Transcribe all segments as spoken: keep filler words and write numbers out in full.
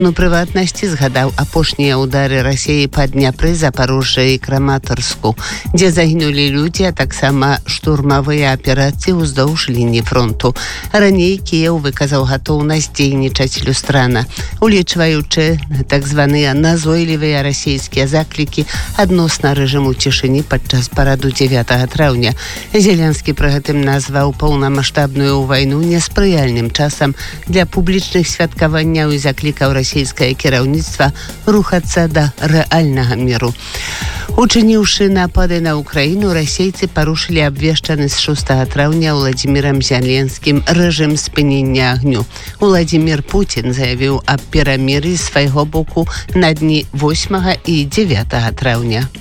У прыватнасці згадаў апошнія ўдары Расіі па Дняпры, Запорожжа і Краматарску, дзе загінулі людзі, а таксама штурмавыя аперацыі ўздоўж лініі фронту. Раней Кіеў выказаў гатоўнасць дзейнічаць люстрана, улічваючы так званыя назойлівыя расійскія заклікі адносна рэжыму цішыні падчас параду дзевятага траўня. Зеленскі пры гэтым назваў паўнамаштабную вайну неспрыяльным часам для публічных святкаванняў і заклікаў расійскіх расійскае кіраўніцтва рухацца да рэальнага міру. Учыніўшы напады на Украіну, расейцы парушылі абвешчаны з шостага траўня Владзімірам Зеленскім рэжым спынення агню. Владзімір Путін заявіў аб перамір'і з свайго боку на дні восьмага і дзевятага траўня.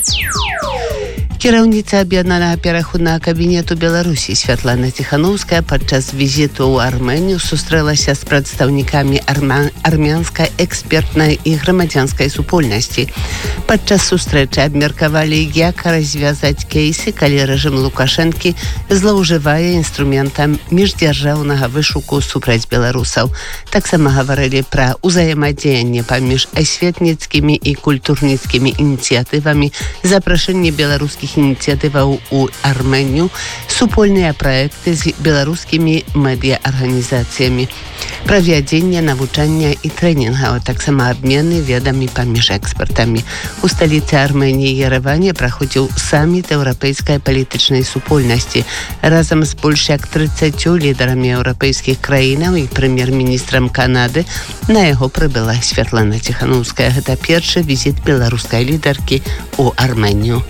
Кіраўніца аб'яднанага пераходнага кабінету Беларусі Святлана Ціханаўская падчас візіту ў Армэнію сустрэлася з прадстаўнікамі арма... армянскай экспертнай і грамадзянскай супольнасці. Падчас сустрэчы абмеркавалі, як развязаць кейсы, калі рэжым Лукашэнкі злоўжывае інструментам міждзяржаўнага вышуку супраць беларусаў. Таксама гаварылі пра ўзаемадзеянне паміж асветніцкімі і культурніцкімі ініцыятывамі, запрашэнне беларускіх ініцыятываў у Армэнію, супольныя праекты з беларускімі медыа-арганізацыямі, правядзенне навучання і трэнінга, а таксама абмены ведамі паміж экспертамі. У сталіцы Арменіі Ереване праходзіў саміт еўрапейскай палітычнай супольнасці. Разам з больш як трыццаццю лідарамі еўрапейскіх краінаў і прэм'ер-міністрам Канады на яго прыбыла Святлана Ціханаўская. Гэта першы візіт беларускай лідаркі ў Арменію.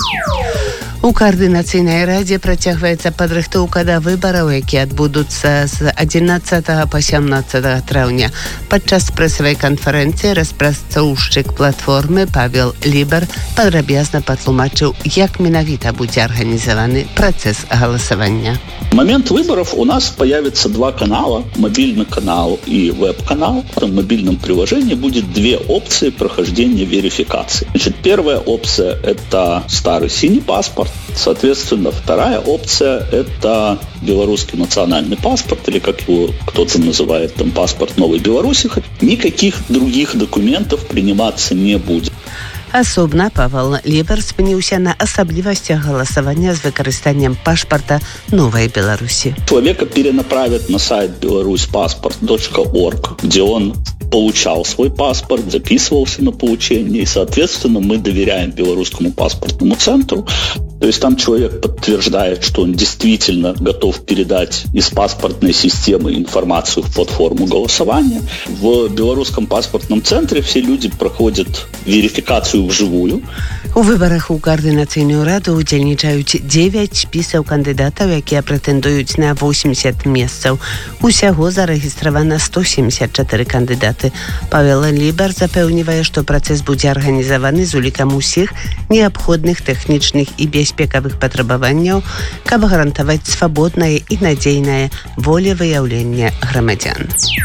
У каардынацыйнай радзе працягваецца падрыхтоўка да выбараў, якія адбудуцца з адзінаццатага па сямнаццатага траўня. Падчас прэсавай канферэнцыі распрацоўшчык платформы Павел Лібер падрабязна патлумачыў, як менавіта будзе арганізаваны працэс галасавання. В момент выборов у нас появится два канала, мобильный канал и веб-канал. В мобильном приложении будет две опции прохождения верификации. Значит, первая опция – это старый синий паспорт. Соответственно, вторая опция – это белорусский национальный паспорт, или как его кто-то называет, там, паспорт Новой Беларуси. Никаких других документов приниматься не будет. Асобна Павел Лібер спыніўся на асаблівасцях галасавання з выкарыстаннем пашпарта Новой Беларуси. Человека перенаправят на сайт беларусь паспорт точка орг, где он получал свой паспорт, записывался на получение, и, соответственно, мы доверяем белорусскому паспортному центру. То есть там человек подтверждает, что он действительно готов передать из паспортной системы информацию в платформу голосования. В белорусском паспортном центре все люди проходят верификацию вживую. У выбарах у каардынацыйную раду удзельнічаюць дзевяць спісаў кандыдатаў, якія прэтэндуюць на восемьдесят месцаў. Усяго зарэгістравана сто семьдесят четыре кандыдаты. Павел Лібер запэўнівае, што працэс будзе арганізаваны з улікам усіх неабходных тэхнічных і бяспекавых патрабаванняў, каб гарантаваць свабоднае і надзейнае волевыяўленне грамадзян.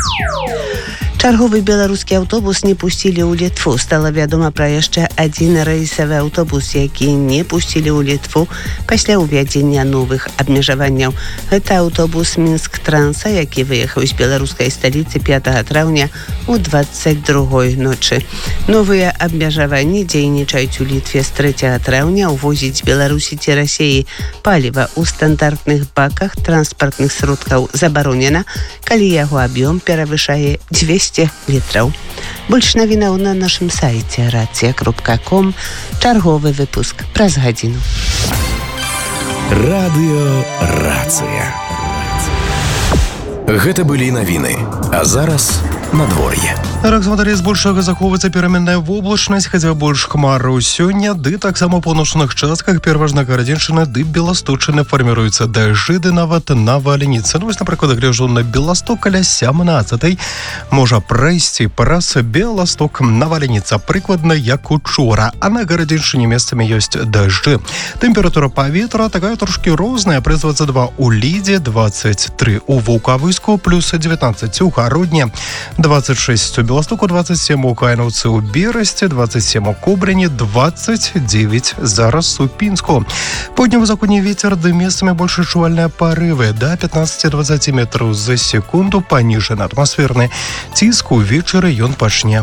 Чарговы беларускі аўтобус не пусцілі ў Літву. Стала вядома пра яшчэ адзін рэйсавы аўтобус, які не пусцілі ў Літву пасля ўвядзення новых абмежаванняў. Гэта аўтобус Мінск-Транса, які выехаў з беларускай сталіцы пятага траўня у двадцать другой ночы. Новыя абмежаванні дзейнічаюць у Літве з трэцяга траўня. Увозіць з Беларусі ці Расіі паліва ў стандартных баках транспартных сродкаў забаронена, калі яго аб'ём перавышае двести літраў. Больш навінаў на нашым сайце рацыя кропка ком. Чарговы выпуск праз гадзіну. Радыё Рацыя. Гэта былі навіны. А зараз надвор'е. Рассмотрели збольшага захоўваецца пераменная воблачнасць, хаця больш хмараў сёння, ды таксама ў паўночных частках пераважна Гарадзеншчыны ды Беласточчыны фарміруюцца дажджы, ды нават навальніцы. Ну, вось, напрыклад, гляжу на Беласток каля сямнаццатай. Можа прайсці праз Беласток навальніца прыкладна як учора, а на Гарадзеншчыне месцамі ёсць дажджы. Тэмпература паветра такая трошкі розная, пры двадцать два ў Лідзе, двадцать три у Ваўкавыску, плюс девятнадцать у Гародні, двадцать шесть у Беластоку, двадцать семь у Кайнаўцы, у Берасці, двадцать семь у Кобрыні, двадцать девять зараз у Пінску. Паўднёва-заходні ветер, да месцамі больш адчувальныя парывы да пятнадцать-двадцать метров за секунду, паніжаны атмасферны ціск, увечары ён пачне